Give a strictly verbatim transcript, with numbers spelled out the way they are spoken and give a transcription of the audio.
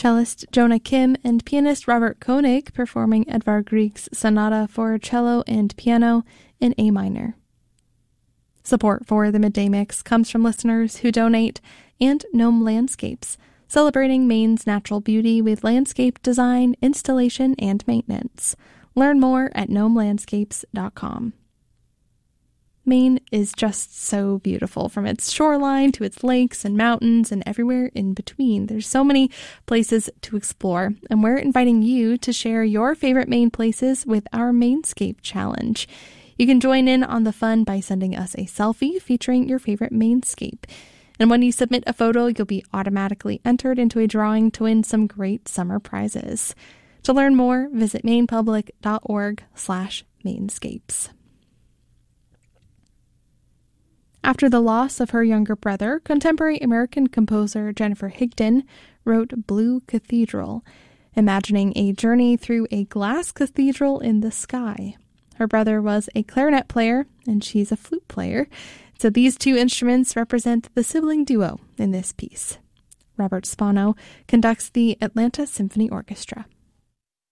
Cellist Jonah Kim and pianist Robert Koenig performing Edvard Grieg's Sonata for Cello and Piano in A minor. Support for the Midday Mix comes from listeners who donate and Gnome Landscapes, celebrating Maine's natural beauty with landscape design, installation, and maintenance. Learn more at gnome landscapes dot com. Maine is just so beautiful, from its shoreline to its lakes and mountains and everywhere in between. There's so many places to explore, and we're inviting you to share your favorite Maine places with our Mainscape Challenge. You can join in on the fun by sending us a selfie featuring your favorite Mainscape. And when you submit a photo, you'll be automatically entered into a drawing to win some great summer prizes. To learn more, visit mainepublic.org slash mainscapes. After the loss of her younger brother, contemporary American composer Jennifer Higdon wrote Blue Cathedral, imagining a journey through a glass cathedral in the sky. Her brother was a clarinet player, and she's a flute player, so these two instruments represent the sibling duo in this piece. Robert Spano conducts the Atlanta Symphony Orchestra.